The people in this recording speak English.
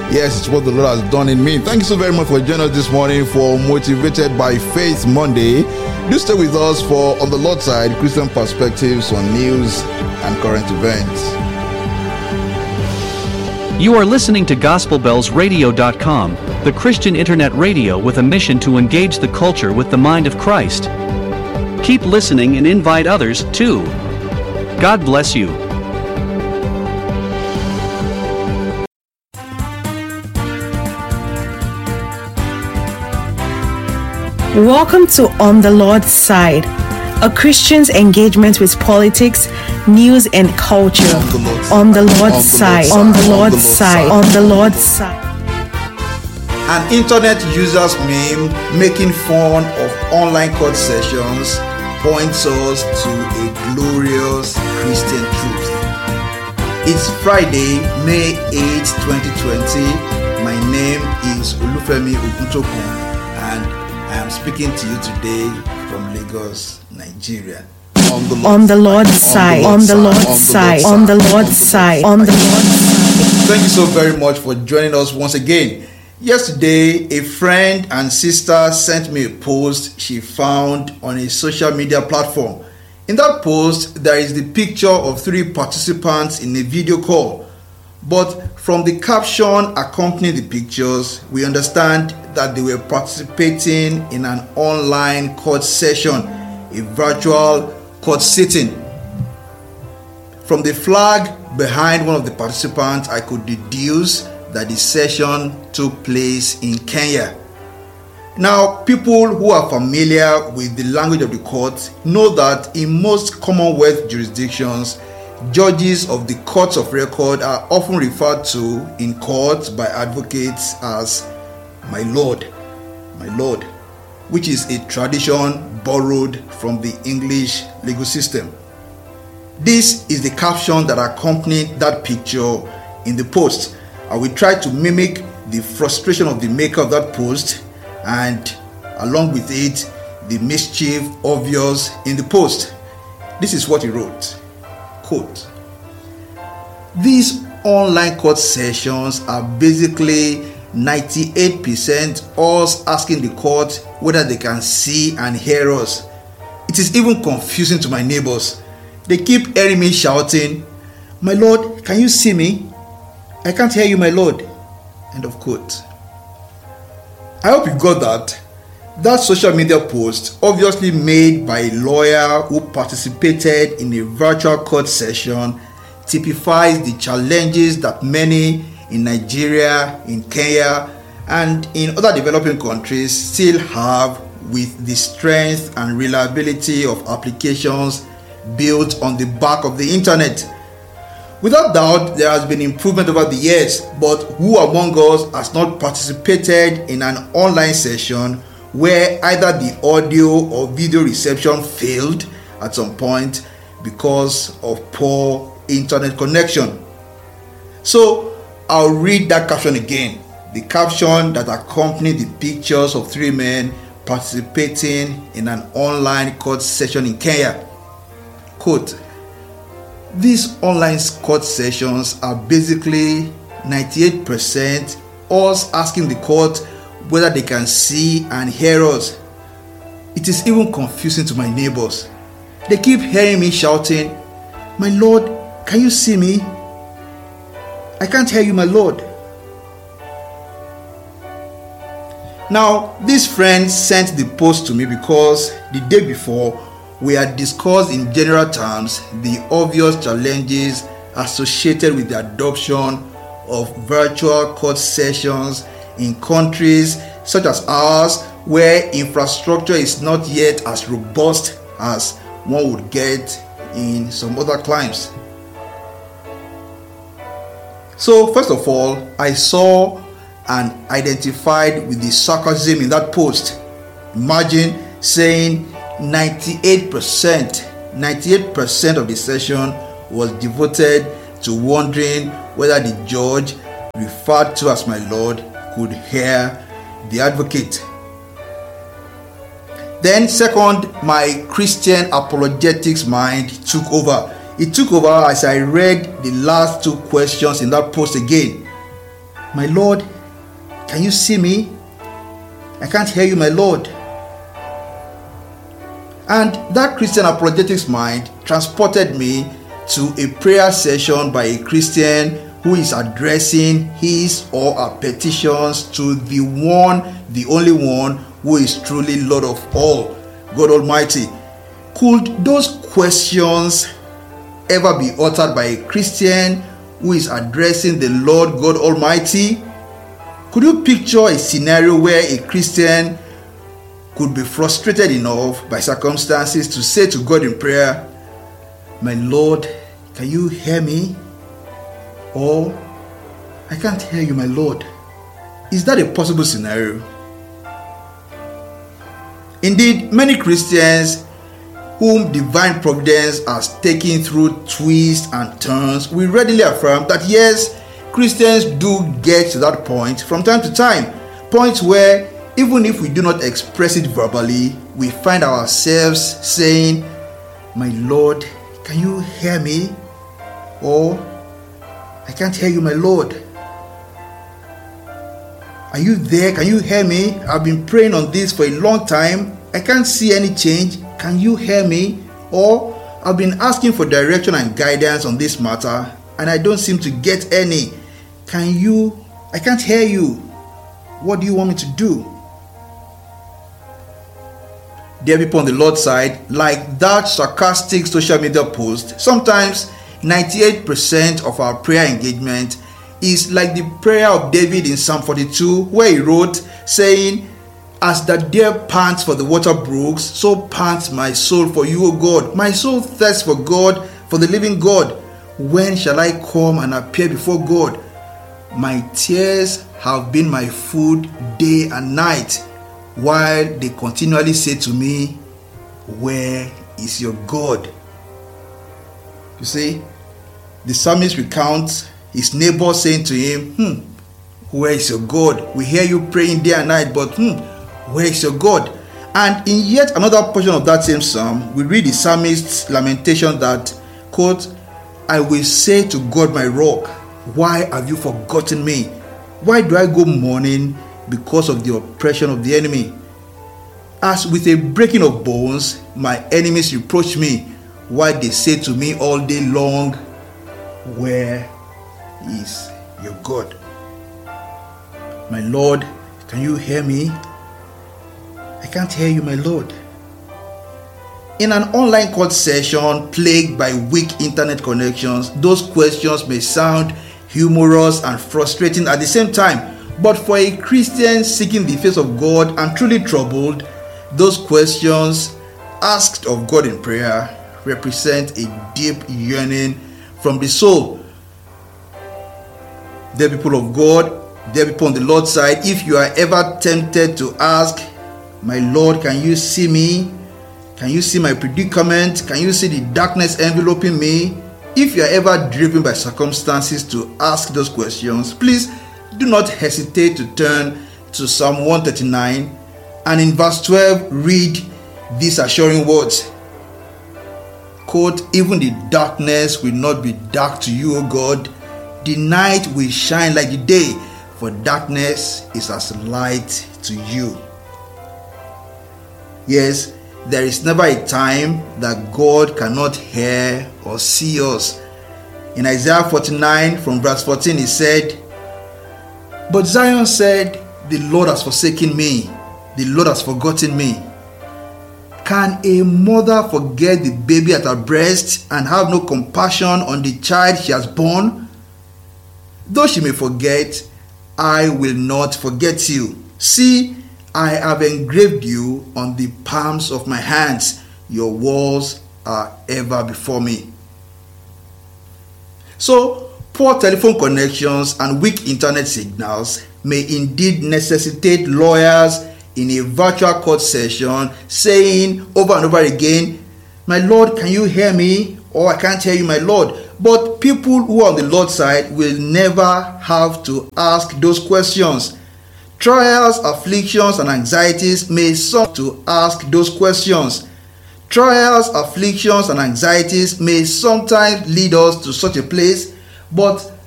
Yes, it's what the Lord has done in me. Thank you so very much for joining us this morning for Motivated by Faith Monday. Do stay with us for On the Lord's Side, Christian perspectives on news and current events. You are listening to GospelBellsRadio.com, the Christian internet radio with a mission to engage the culture with the mind of Christ. Keep listening and invite others, too. God bless you. Welcome to On the Lord's Side, a Christian's engagement with politics, news, and culture. On the Lord's side, on the Lord's side, on the Lord's side. An internet user's meme making fun of online court sessions points us to a glorious Christian truth. It's Friday, May 8, 2020. My name is Olufemi Oguntokun, and I am speaking to you today from Lagos, Nigeria. On the Lord's side, on the Lord's side, on the Lord's side, on the Lord's side. Thank you so very much for joining us once again. Yesterday, a friend and sister sent me a post she found on a social media platform. In that post, there is the picture of 3 participants in a video call. But from the caption accompanying the pictures, we understand that they were participating in an online court session, a virtual court sitting. From the flag behind one of the participants, I could deduce that the session took place in Kenya. Now, people who are familiar with the language of the court know that in most Commonwealth jurisdictions, judges of the courts of record are often referred to in court by advocates as my lord, which is a tradition borrowed from the English legal system. This is the caption that accompanied that picture in the post. I will try to mimic the frustration of the maker of that post and along with it, the mischief obvious in the post. This is what he wrote. Quote, "These online court sessions are basically 98% us asking the court whether they can see and hear us. It is even confusing to my neighbors. They keep hearing me shouting, 'My Lord, can you see me? I can't hear you, my Lord.'" End of quote. I hope you got that. That social media post, obviously made by a lawyer who participated in a virtual court session, typifies the challenges that many in Nigeria, in Kenya, and in other developing countries still have with the strength and reliability of applications built on the back of the internet. Without doubt, there has been improvement over the years, but who among us has not participated in an online session where either the audio or video reception failed at some point because of poor internet connection? So I'll read that caption again, the caption that accompanied the pictures of 3 men participating in an online court session in Kenya. Quote, "These online court sessions are basically 98% us asking the court whether they can see and hear us. It is even confusing to my neighbors. They keep hearing me shouting, 'My Lord, can you see me? I can't hear you, my Lord.'" Now, this friend sent the post to me because the day before we had discussed in general terms the obvious challenges associated with the adoption of virtual court sessions in countries such as ours, where infrastructure is not yet as robust as one would get in some other climes. So first of all, I saw and identified with the sarcasm in that post. Imagine saying 98% of the session was devoted to wondering whether the judge, referred to as my Lord, could hear the advocate. Then second, my Christian apologetics mind took over. It took over as I read the last 2 questions in that post again. My Lord, can you see me? I can't hear you, my Lord. And that Christian apologetics mind transported me to a prayer session by a Christian who is addressing his or her petitions to the one, the only one who is truly Lord of all, God Almighty. Could those questions ever be uttered by a Christian who is addressing the Lord God Almighty? Could you picture a scenario where a Christian could be frustrated enough by circumstances to say to God in prayer, my Lord, can you hear me? Or, I can't hear you, my Lord. Is that a possible scenario? Indeed, many Christians whom divine providence has taken through twists and turns will readily affirm that yes, Christians do get to that point from time to time. Points where even if we do not express it verbally, we find ourselves saying, my Lord, can you hear me? Or, I can't hear you, my Lord. Are you there? Can you hear me? I've been praying on this for a long time. I can't see any change. Can you hear me? Or, I've been asking for direction and guidance on this matter, and I don't seem to get any. I can't hear you. What do you want me to do? Dear people on the Lord's side, like that sarcastic social media post, sometimes 98% of our prayer engagement is like the prayer of David in Psalm 42, where he wrote, saying, as the deer pants for the water brooks, so pants my soul for you, O God. My soul thirsts for God, for the living God. When shall I come and appear before God? My tears have been my food day and night, while they continually say to me, where is your God? You see, the psalmist recounts his neighbor saying to him, where is your God? We hear you praying day and night, but where is your God? And in yet another portion of that same psalm, we read the psalmist's lamentation that, quote, I will say to God my rock, why have you forgotten me? Why do I go mourning because of the oppression of the enemy? As with a breaking of bones, my enemies reproach me, while they say to me all day long, where is your God? My Lord, can you hear me? I can't hear you, my Lord. In an online court session plagued by weak internet connections, those questions may sound humorous and frustrating at the same time. But for a Christian seeking the face of God and truly troubled, those questions asked of God in prayer represent a deep yearning from the soul. Dear people of God, dear people on the Lord's side, if you are ever tempted to ask, my Lord, can you see me? Can you see my predicament? Can you see the darkness enveloping me? If you are ever driven by circumstances to ask those questions, please do not hesitate to turn to Psalm 139 and in verse 12 read these assuring words. Quote, even the darkness will not be dark to you, O God. The night will shine like the day, for darkness is as light to you. Yes, there is never a time that God cannot hear or see us. In Isaiah 49 from verse 14 he said, but Zion said, the Lord has forsaken me, the Lord has forgotten me. Can a mother forget the baby at her breast and have no compassion on the child she has born? Though she may forget, I will not forget you. See, I have engraved you on the palms of my hands. Your walls are ever before me. So, poor telephone connections and weak internet signals may indeed necessitate lawyers in a virtual court session saying over and over again, my Lord, can you hear me? Or I can't hear you, my Lord. But people who are on the Lord's side will never have to ask those questions. Trials, afflictions, and anxieties may some to ask those questions. Trials, afflictions, and anxieties may sometimes lead us to such a place, but